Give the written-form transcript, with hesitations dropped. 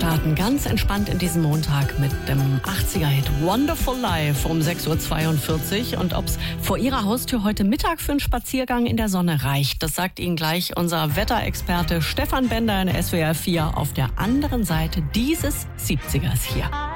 starten ganz entspannt in diesen Montag mit dem 80er-Hit Wonderful Life um 6.42 Uhr. Und ob es vor Ihrer Haustür heute Mittag für einen Spaziergang in der Sonne reicht, das sagt Ihnen gleich unser Wetterexperte Stefan Bender in SWR 4 auf der anderen Seite dieses 70ers hier.